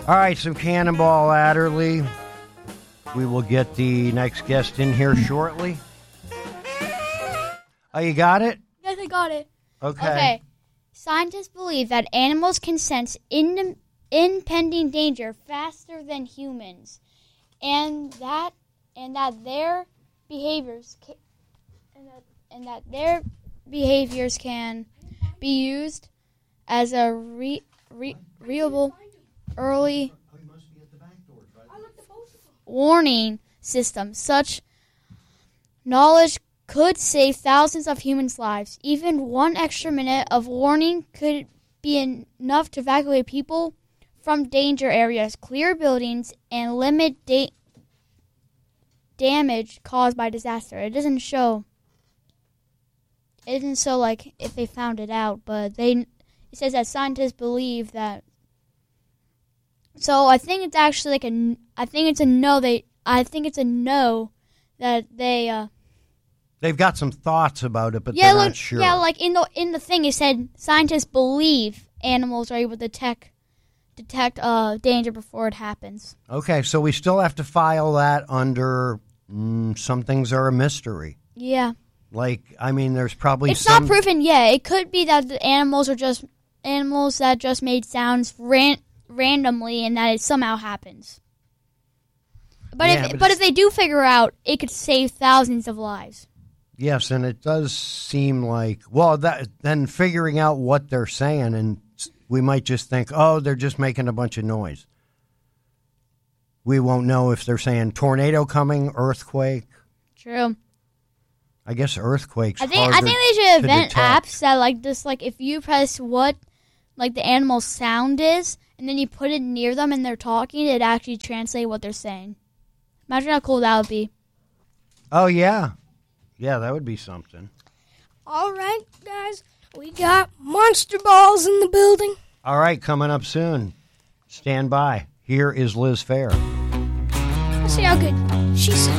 All right, some Cannonball Adderley. We will get the next guest in here shortly. Oh, you got it? Yes, I got it. Okay. Scientists believe that animals can sense impending danger faster than humans, and that their behaviors can be used as a reliable early warning system. Such knowledge could save thousands of humans' lives. Even one extra minute of warning could be enough to evacuate people from danger areas, clear buildings, and limit damage caused by disaster. It doesn't show like if they found it out, but it says that scientists believe that. So I think it's actually like I think it's a no that they. They've got some thoughts about it, but they're not sure. Yeah, like in the thing, it said scientists believe animals are able to detect danger before it happens. Okay, so we still have to file that under some things are a mystery. Yeah. Like, I mean, there's probably It's not proven yet. It could be that the animals are just animals that just made sounds randomly and that it somehow happens. But if they do figure out, it could save thousands of lives. Yes, and it does seem like, then figuring out what they're saying, and we might just think, oh, they're just making a bunch of noise. We won't know if they're saying tornado coming, earthquake. True. I guess earthquakes. I think they should invent apps that like this, like if you press what like the animal's sound is, and then you put it near them and they're talking, it actually translates what they're saying. Imagine how cool that would be. Oh yeah. Yeah, that would be something. All right, guys. We got Monster Balls in the building. All right, coming up soon. Stand by. Here is Liz Fair. Let's see how good she sounds.